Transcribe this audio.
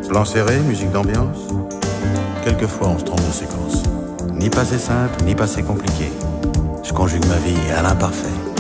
Plan serré, musique d'ambiance. Quelquefois, on se trompe de séquence. Ni passé simple, ni passé compliqué. Je conjugue ma vie à l'imparfait.